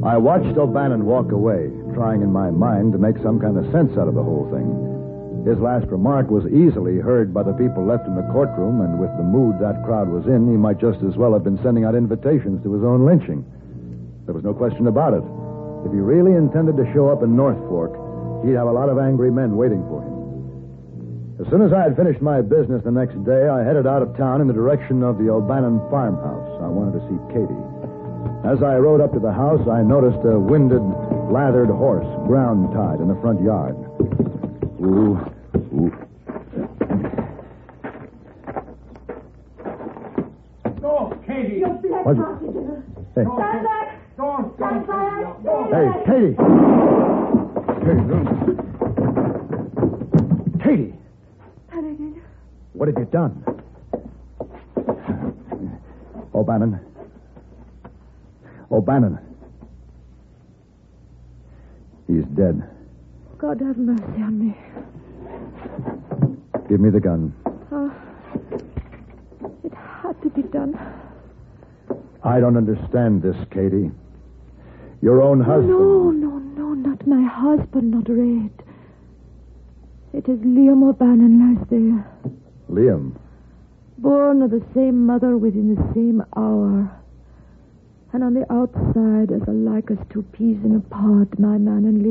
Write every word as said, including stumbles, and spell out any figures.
I watched O'Bannon walk away, trying in my mind to make some kind of sense out of the whole thing. His last remark was easily heard by the people left in the courtroom, and with the mood that crowd was in, he might just as well have been sending out invitations to his own lynching. There was no question about it. If he really intended to show up in North Fork, he'd have a lot of angry men waiting for him. As soon as I had finished my business the next day, I headed out of town in the direction of the O'Bannon farmhouse. I wanted to see Katie. As I rode up to the house, I noticed a winded, lathered horse, ground-tied in the front yard. Ooh, ooh. Go, Katie. You black What? hostages. Hey. Stand back. Don't, Stand don't. back. Hey, Katie. Katie. Katie. Hannigan. What have you done? O'Bannon. O'Bannon. He's dead. God have mercy on me. Give me the gun. Oh, it had to be done. I don't understand this, Katie. Your own husband... No, no, no, not my husband, not Red. It is Liam O'Bannon lies there. Liam? Born of the same mother within the same hour. And on the outside, as alike as two peas in a pod, my man and Liam.